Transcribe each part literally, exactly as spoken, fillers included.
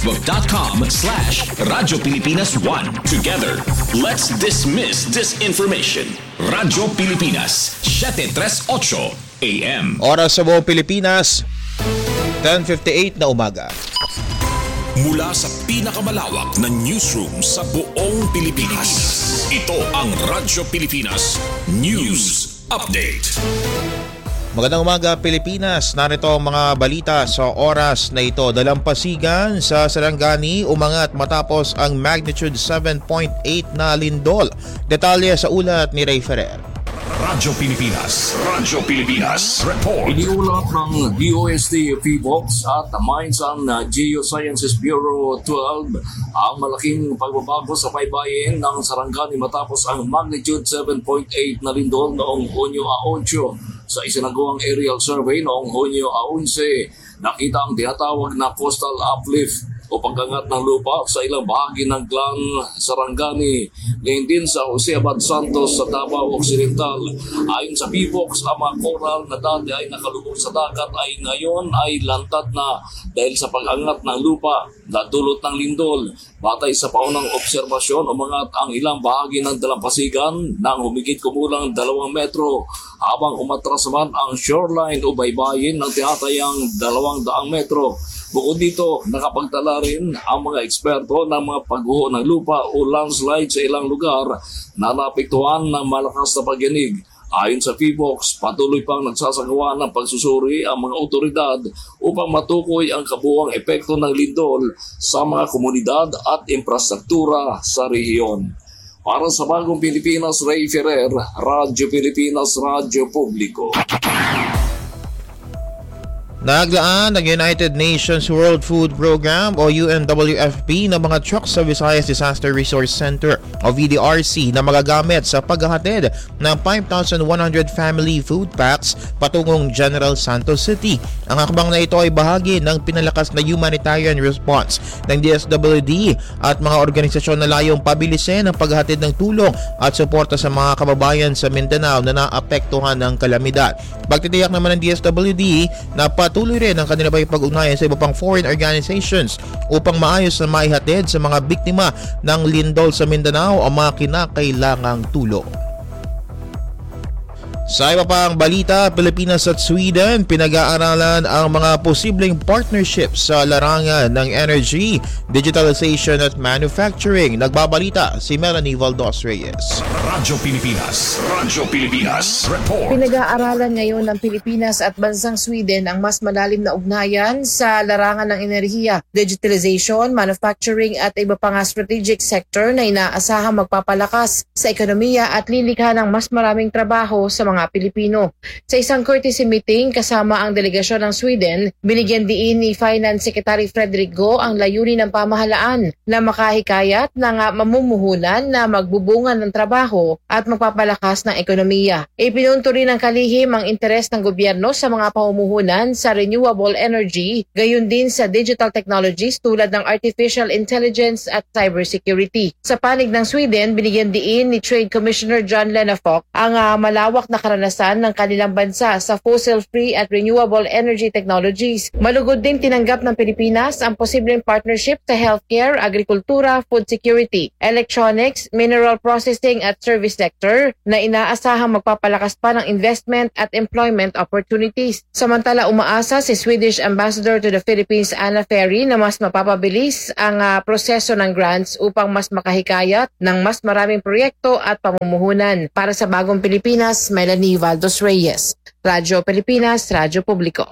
Facebook.com slash Radyo Pilipinas one. Together, let's dismiss disinformation. Radyo Pilipinas, seven thirty-eight A M. Oras sa buong Pilipinas, ten fifty-eight na umaga. Mula sa pinakamalawak na newsroom sa buong Pilipinas, ito ang Radyo Pilipinas News Update. Magandang umaga Pilipinas, narito ang mga balita sa oras na ito. Dalampasigan sa Sarangani umangat matapos ang magnitude seven point eight na lindol. Detalye sa ulat ni Ray Ferrer. Radyo Pilipinas, Radyo Pilipinas Report. Iniulat ng D O S T PHIVOLCS at Mines and Geosciences Bureau twelve ang malaking pagbabago sa baybayin ng Sarangani matapos ang magnitude seven point eight na lindol noong Hunyo eight. Sa isinagawang aerial survey noong Hunyo eleven, nakita ang tinatawag na coastal uplift o pagkangat ng lupa sa ilang bahagi ng Clan Sarangani, ngayon din sa Jose Abad Santos sa Davao Occidental. Ayon sa PHIVOLCS, ang mga coral na dati ay nakalubog sa dagat ay ngayon ay lantad na dahil sa pag-angat ng lupa na dulot ng lindol. Batay sa paunang obserbasyon, umangat ang ilang bahagi ng dalampasigan ng humigit kumulang dalawang metro, habang umatras naman ang shoreline o baybayin ng tinatayang dalawang daang metro. Bukod dito, nakapagtala rin ang mga eksperto ng mga pagguho ng lupa o landslide sa ilang lugar na naapektuhan ng malakas na pagyanig. Ayon sa PHIVOLCS, patuloy pang nagsasagawa ng pagsusuri ang mga otoridad upang matukoy ang kabuuang epekto ng lindol sa mga komunidad at infrastruktura sa rehiyon. Para sa Bagong Pilipinas, Ray Ferrer, Radyo Pilipinas, Radyo Publiko. Naglaan ng United Nations World Food Program o U N W F P ng mga trucks sa Visayas Disaster Resource Center o V D R C na magagamit sa paghahatid ng five thousand one hundred family food packs patungong General Santos City. Ang hakbang na ito ay bahagi ng pinalakas na humanitarian response ng D S W D at mga organisasyon na layong pabilisin ang paghahatid ng tulong at suporta sa mga kababayan sa Mindanao na naapektuhan ng kalamidad. Pagtitiyak naman ng D S W D na patuloy rin ang kanila pag-ugnayan sa iba pang foreign organizations upang maayos na maihatid sa mga biktima ng lindol sa Mindanao ang mga kinakailangang tulong. Sa iba pang balita, Pilipinas at Sweden pinag-aaralan ang mga posibleng partnerships sa larangan ng energy, digitalization at manufacturing. Nagbabalita si Melanie Valdos Reyes. Radyo Pilipinas, Radyo Pilipinas Report. Pinag-aaralan ngayon ng Pilipinas at bansang Sweden ang mas malalim na ugnayan sa larangan ng enerhiya, digitalization, manufacturing at iba pang strategic sector na inaasahang magpapalakas sa ekonomiya at lilikha ng mas maraming trabaho sa mga Pilipino. Sa isang courtesy meeting kasama ang delegasyon ng Sweden, binigyan diin ni Finance Secretary Frederick Go ang layunin ng pamahalaan na makahikayat ng mamumuhunan na magbubungan ng trabaho at magpapalakas ng ekonomiya. Ipinunto rin ng kalihim ang interes ng gobyerno sa mga pamumuhunan sa renewable energy, gayon din sa digital technologies tulad ng artificial intelligence at cybersecurity. Sa panig ng Sweden, binigyan diin ni Trade Commissioner John Lenafok ang uh, malawak na karanasan ng kanilang bansa sa fossil-free at renewable energy technologies. Malugod din tinanggap ng Pilipinas ang posibleng partnership sa healthcare, agrikultura, food security, electronics, mineral processing at service sector na inaasahang magpapalakas pa ng investment at employment opportunities. Samantala, umaasa si Swedish Ambassador to the Philippines Anna Ferry na mas mapapabilis ang uh, proseso ng grants upang mas makahikayat ng mas maraming proyekto at pamumuhunan. Para sa Bagong Pilipinas, Melanie Valdos Reyes, Radyo Pilipinas, Radyo Publiko.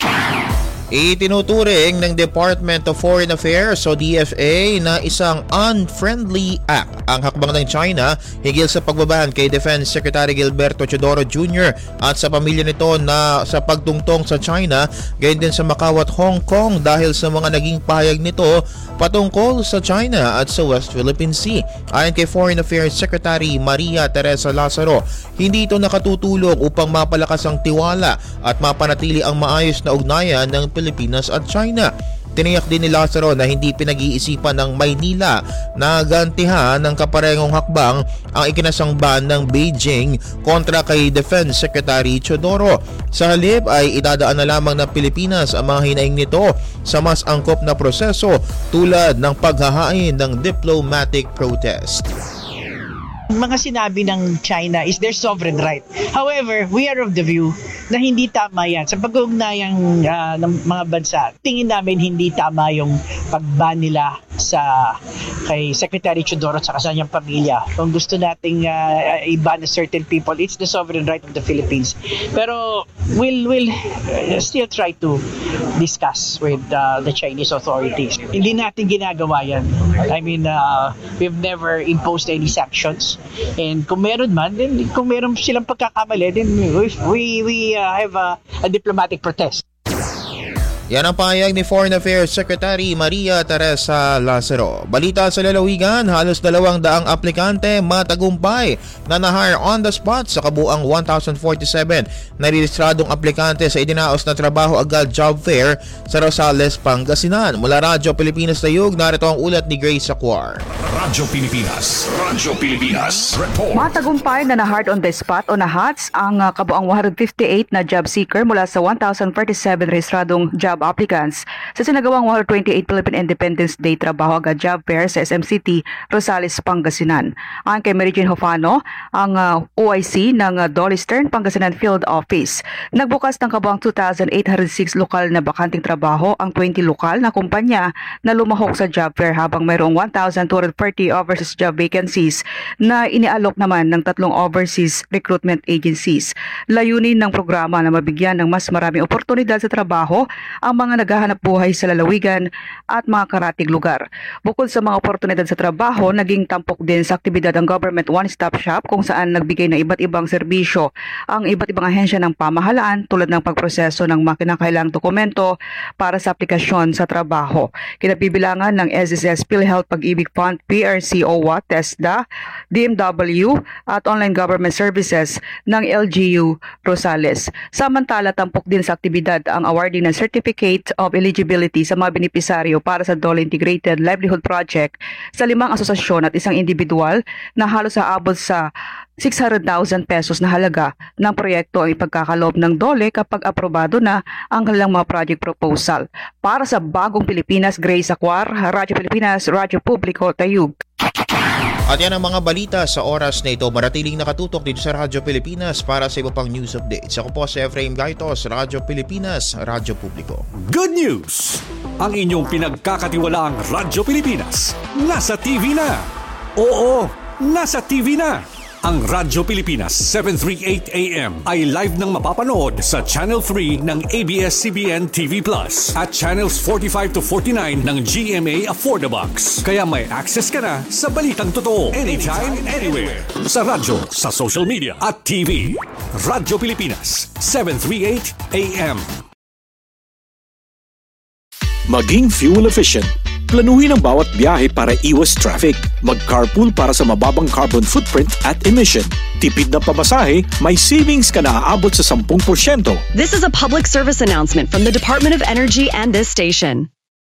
Itinuturing ng Department of Foreign Affairs o D F A na isang unfriendly act ang hakbang ng China higil sa pagbaban kay Defense Secretary Gilberto Teodoro Junior at sa pamilya nito na sa pagtungtong sa China, gayon din sa Macau at Hong Kong dahil sa mga naging pahayag nito patungkol sa China at sa West Philippine Sea. Ayon kay Foreign Affairs Secretary Maria Teresa Lazaro, hindi ito nakatutulong upang mapalakas ang tiwala at mapanatili ang maayos na ugnayan ng Pilipinas at China. Tiniyak din ni Lazaro na hindi pinag-iisipan ng Maynila na gantihan ng kaparehong hakbang ang ikinasang ban ng Beijing kontra kay Defense Secretary Teodoro. Sa halip ay idadaan na lamang ng Pilipinas ang mga hinaing nito sa mas angkop na proseso tulad ng paghahain ng diplomatic protest. Mga sinabi ng China is their sovereign right. However, we are of the view na hindi tama yan. Sa pag-uugnayang uh, ng mga bansa, tingin namin hindi tama yung pag-ban nila sa kay Secretary Teodoro at sa kanyang pamilya. Kung gusto nating uh, i-ban a certain people, it's the sovereign right of the Philippines. Pero we'll, we'll uh, still try to discuss with uh, the Chinese authorities. Hindi natin ginagawa yan. I mean, uh, we've never imposed any sanctions. And kung meron man, then kung meron silang pagkakamali, then we we, we uh, have a, a diplomatic protest. Yan ang pahayag ni Foreign Affairs Secretary Maria Teresa Lazaro. Balita sa lalawigan, halos dalawang daang aplikante matagumpay na na-hire on the spot sa kabuang one thousand forty-seven na rehistradong aplikante sa idinaos na trabaho agad job fair sa Rosales, Pangasinan. Mula Radyo Pilipinas Tayug, narito ang ulat ni Grace Acquar. Radyo Pilipinas, Radyo Pilipinas, report. Matagumpay na na-hard on the spot o na-hats ang uh, kabuang one hundred fifty-eight na job seeker mula sa one thousand forty-seven rehistradong job applicants sa sinagawang one hundred twenty-eight Philippine Independence Day Trabaho Agad Job Fair sa S M C T, Rosales, Pangasinan. Ang kay Mary Jane Hofano, ang uh, O I C ng uh, Dolly Stern, Pangasinan Field Office. Nagbukas ng kabuang two thousand eight hundred six lokal na bakanting trabaho ang twenty lokal na kumpanya na lumahok sa job fair habang mayroong one thousand two hundred forty overseas job vacancies na inialok naman ng tatlong overseas recruitment agencies. Layunin ng programa na mabigyan ng mas maraming oportunidad sa trabaho ang mga naghahanap buhay sa lalawigan at mga karatig lugar. Bukod sa mga oportunidad sa trabaho, naging tampok din sa aktibidad ang Government One-Stop Shop kung saan nagbigay ng iba't ibang serbisyo ang iba't ibang ahensya ng pamahalaan tulad ng pagproseso ng mga kinakailangang dokumento para sa aplikasyon sa trabaho. Kinabibilangan ng S S S PhilHealth Pag-ibig Fund, P R C O W A, TESDA, D M W at Online Government Services ng L G U Rosales. Samantala, tampok din sa aktibidad ang awarding ng Certificate of Eligibility sa mga benepisaryo para sa Dole Integrated Livelihood Project sa limang asosasyon at isang individual na halos aabot sa six hundred thousand pesos na halaga ng proyekto ang ipagkakaloob ng Dole kapag aprobado na ang kanilang mga project proposal. Para sa Bagong Pilipinas, Grace Acquar, Radyo Pilipinas, Radyo Publiko, Tayug. At yan ang mga balita sa oras na ito. Maratiling nakatutok dito sa Radyo Pilipinas para sa iba pang news updates. Ako po si Efraim Gaitos, Radyo Pilipinas, Radyo Publiko. Good news! Ang inyong pinagkakatiwalaang Radyo Pilipinas nasa T V na. Oo, nasa T V na. Ang Radyo Pilipinas seven thirty-eight A M ay live nang mapapanood sa Channel three ng A B S C B N T V Plus at Channels forty-five to forty-nine ng G M A Affordabox. Kaya may access ka na sa balitang totoo anytime, anywhere. Sa radyo, sa social media at T V. Radyo Pilipinas seven thirty-eight A M. Maging fuel efficient. Planuhin ang bawat biyahe para iwas traffic. Mag-carpool para sa mababang carbon footprint at emission. Tipid na pamasahe, may savings ka na aabot sa ten percent. This is a public service announcement from the Department of Energy and this station.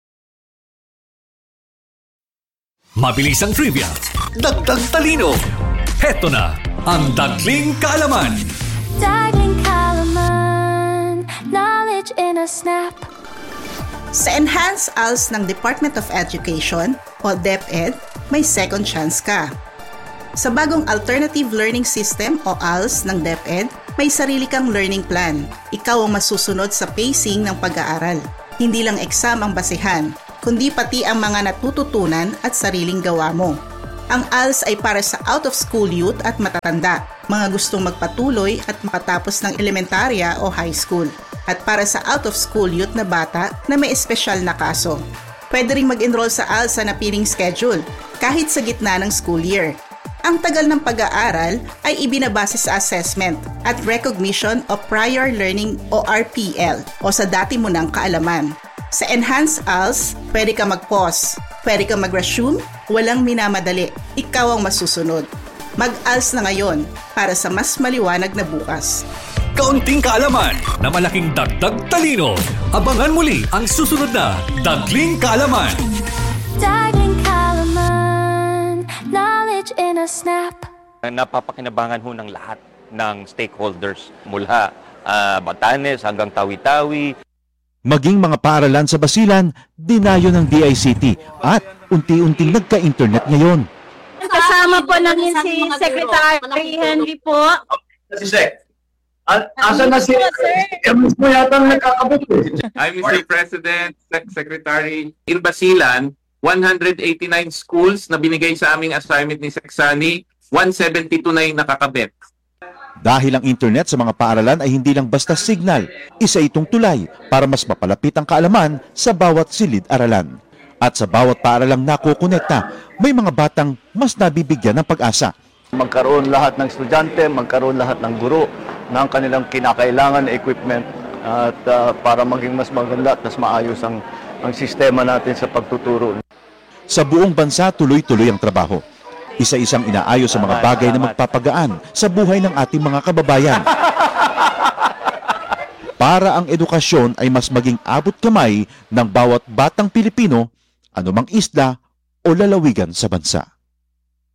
Mabilis ang trivia. Dagdag talino. Heto na ang Dagling Kaalaman. Dagling Kaalaman. Knowledge in a snap. Sa Enhanced A L S ng Department of Education o DepEd, may second chance ka. Sa bagong Alternative Learning System o A L S ng DepEd, may sarili kang learning plan. Ikaw ang masusunod sa pacing ng pag-aaral. Hindi lang exam ang basehan, kundi pati ang mga natututunan at sariling gawa mo. Ang A L S ay para sa out-of-school youth at matatanda, mga gustong magpatuloy at makatapos ng elementarya o high school. At para sa out-of-school youth na bata na may espesyal na kaso. Pwede ring mag-enroll sa A L S sa napiling schedule kahit sa gitna ng school year. Ang tagal ng pag-aaral ay ibinabase sa assessment at recognition of prior learning o R P L o sa dati mo ng kaalaman. Sa Enhanced A L S, pwede ka mag-pause, pwede ka mag-resume, walang minamadali. Ikaw ang masusunod. Mag-A L S na ngayon para sa mas maliwanag na bukas. kaunting kaalaman na malaking dagdag talino. Abangan muli ang susunod na Dagling Kaalaman. Dagling Kaalaman, knowledge in a snap. Napapakinabangan ho ng lahat ng stakeholders mula uh, Batanes hanggang Tawi-Tawi. Maging mga paaralan sa Basilan, dinayo ng D I C T at unti-unting nagka-internet ngayon. Kasama po namin si Secretary Henry po. Si Sec. Asa na si Emus mo yata nakakabot eh. I'm Mister President, Secretary. In Basilan, one hundred eighty-nine schools na binigay sa aming assignment ni Sec Sani, one seventy-two na yung nakakabit. Dahil ang internet sa mga paaralan ay hindi lang basta signal, isa itong tulay para mas mapalapit ang kaalaman sa bawat silid-aralan. At sa bawat paaralang nakukonekta, may mga batang mas nabibigyan ng pag-asa. Magkaroon lahat ng estudyante, magkaroon lahat ng guro ng kanilang kinakailangan na equipment at uh, para maging mas maganda at mas maayos ang, ang sistema natin sa pagtuturo. Sa buong bansa, tuloy-tuloy ang trabaho. Isa-isang inaayos sa mga bagay na magpapagaan sa buhay ng ating mga kababayan. Para ang edukasyon ay mas maging abot kamay ng bawat batang Pilipino, anumang isla o lalawigan sa bansa.